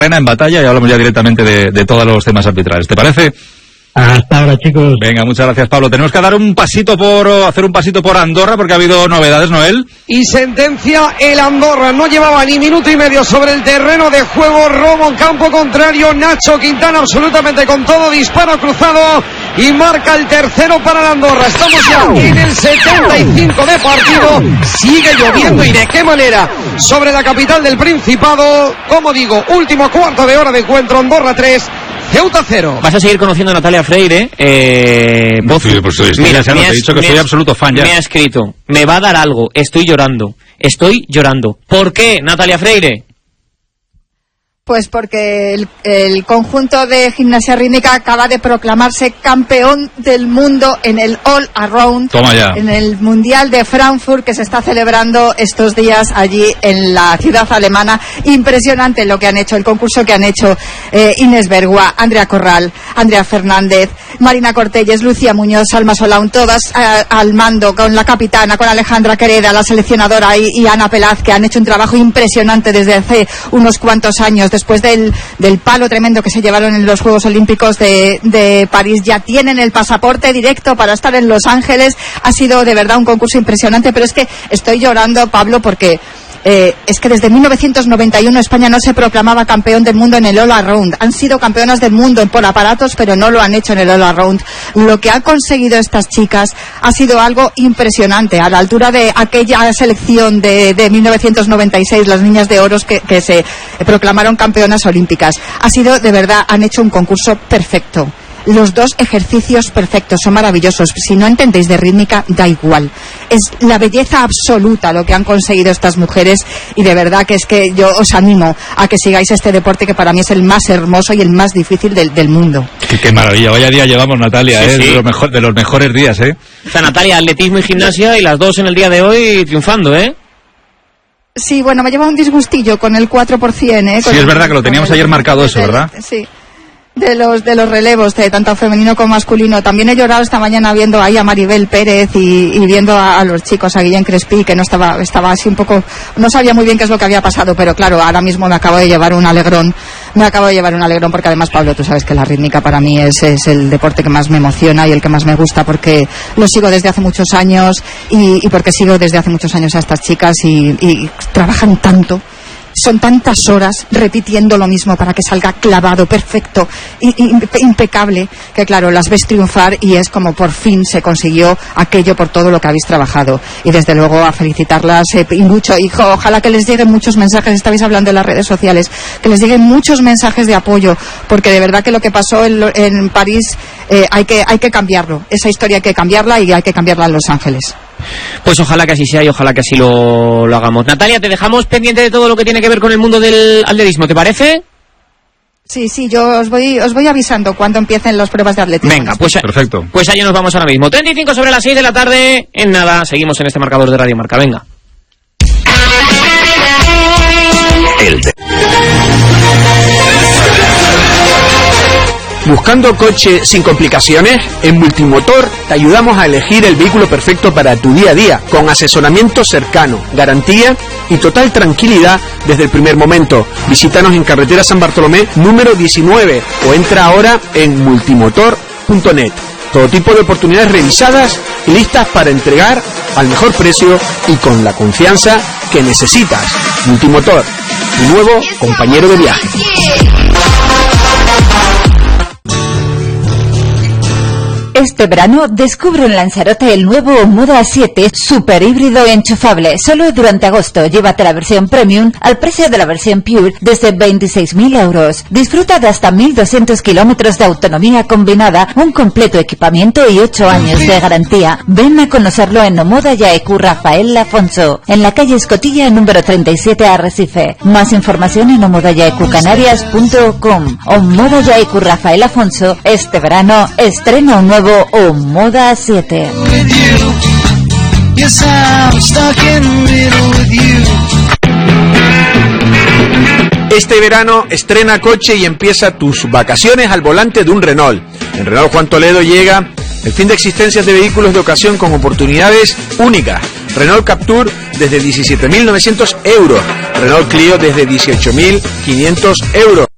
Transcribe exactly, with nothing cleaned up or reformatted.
en batalla y hablamos ya directamente de, de todos los temas arbitrales. ¿Te parece? Hasta ahora, chicos. Venga, muchas gracias, Pablo. Tenemos que dar un pasito por hacer un pasito por Andorra porque ha habido novedades, Noel. Y sentencia el Andorra. No llevaba ni minuto y medio sobre el terreno de juego. Robo en campo contrario. Nacho Quintana absolutamente con todo. Disparo cruzado y marca el tercero para el Andorra. Estamos ya en el setenta y cinco de partido. Sigue lloviendo y de qué manera sobre la capital del Principado. Como digo, último cuarto de hora de encuentro. Andorra tres, Ceuta cero. Vas a seguir conociendo a Natalia Freire. Eh, voz. Sí, pues estoy, Mira, ya no te he dicho que soy absoluto fan ya. Me ha escrito, me va a dar algo, estoy llorando, estoy llorando. ¿Por qué, Natalia Freire? Pues porque el, el conjunto de gimnasia rítmica acaba de proclamarse campeón del mundo en el All Around. Toma ya. En el Mundial de Frankfurt que se está celebrando estos días allí en la ciudad alemana. Impresionante lo que han hecho, el concurso que han hecho eh, Inés Bergua, Andrea Corral, Andrea Fernández, Marina Cortelles, Lucía Muñoz, Alma Solaun, todas eh, al mando, con la capitana, con Alejandra Quereda, la seleccionadora, y, y Ana Pelaz, que han hecho un trabajo impresionante desde hace unos cuantos años. Después del, del palo tremendo que se llevaron en los Juegos Olímpicos de, de París, ya tienen el pasaporte directo para estar en Los Ángeles. Ha sido de verdad un concurso impresionante, pero es que estoy llorando, Pablo, porque Eh, es que desde mil novecientos noventa y uno España no se proclamaba campeón del mundo en el All Around. Han sido campeonas del mundo por aparatos, pero no lo han hecho en el All Around. Lo que han conseguido estas chicas ha sido algo impresionante, a la altura de aquella selección de, de mil novecientos noventa y seis, las niñas de oros que, que se proclamaron campeonas olímpicas. Ha sido, de verdad, han hecho un concurso perfecto. Los dos ejercicios perfectos, son maravillosos. Si no entendéis de rítmica, da igual. Es la belleza absoluta lo que han conseguido estas mujeres, y de verdad que es que yo os animo a que sigáis este deporte, que para mí es el más hermoso y el más difícil del, del mundo. Qué, qué maravilla, vaya día llevamos, Natalia, sí, ¿eh? Sí. De, lo mejor, de los mejores días, ¿eh? O sea, Natalia, atletismo y gimnasia, y las dos en el día de hoy triunfando, ¿eh? Sí, bueno, me lleva un disgustillo con el cuatro por ciento, ¿eh? Con sí, es el, verdad que lo teníamos ayer marcado eso, ¿verdad? Sí. De los de los relevos, de tanto femenino como masculino. También he llorado esta mañana viendo ahí a Maribel Pérez y, y viendo a, a los chicos, a Guillén Crespí, que no estaba estaba así un poco, no sabía muy bien qué es lo que había pasado, pero claro, ahora mismo me acabo de llevar un alegrón, me acabo de llevar un alegrón porque además, Pablo, tú sabes que la rítmica para mí es, es el deporte que más me emociona y el que más me gusta, porque lo sigo desde hace muchos años y, y porque sigo desde hace muchos años a estas chicas y, y trabajan tanto. Son tantas horas repitiendo lo mismo para que salga clavado, perfecto, y, y, impecable, que claro, las ves triunfar y es como por fin se consiguió aquello por todo lo que habéis trabajado. Y desde luego a felicitarlas eh, y mucho, hijo, ojalá que les lleguen muchos mensajes, estabais hablando en las redes sociales, que les lleguen muchos mensajes de apoyo, porque de verdad que lo que pasó en, en París eh, hay que hay que cambiarlo, esa historia hay que cambiarla y hay que cambiarla en Los Ángeles. Pues ojalá que así sea y ojalá que así lo, lo hagamos. Natalia, te dejamos pendiente de todo lo que tiene que ver con el mundo del atletismo, ¿te parece? Sí, sí, yo os voy os voy avisando cuando empiecen las pruebas de atletismo. Venga, pues perfecto. Pues allí nos vamos ahora mismo. treinta y cinco sobre las seis de la tarde. En nada, seguimos en este marcador de Radio Marca. Venga. El de... ¿Buscando coche sin complicaciones? En Multimotor te ayudamos a elegir el vehículo perfecto para tu día a día, con asesoramiento cercano, garantía y total tranquilidad desde el primer momento. Visítanos en carretera San Bartolomé número diecinueve o entra ahora en multimotor punto net. Todo tipo de oportunidades revisadas y listas para entregar al mejor precio y con la confianza que necesitas. Multimotor, tu nuevo compañero de viaje. Este verano descubre en Lanzarote el nuevo Moda siete super híbrido enchufable. Solo durante agosto llévate la versión Premium al precio de la versión Pure desde veintiséis mil euros. Disfruta de hasta mil doscientos kilómetros de autonomía combinada, un completo equipamiento y ocho años de garantía. Ven a conocerlo en Omoda Yaecu Rafael Afonso, en la calle Escotilla número treinta y siete Arrecife. Más información en omoda yaecu canarias punto com. Omoda Yaecu Rafael Afonso, este verano estrena un nuevo Omoda siete. Este verano estrena coche y empieza tus vacaciones al volante de un Renault. En Renault Juan Toledo llega el fin de existencias de vehículos de ocasión con oportunidades únicas. Renault Captur desde diecisiete mil novecientos euros. Renault Clio desde dieciocho mil quinientos euros.